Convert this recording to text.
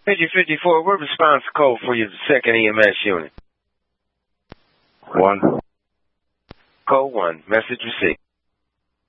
Pidgey 54, what response code for your second EMS unit? 1. Code 1. Message received.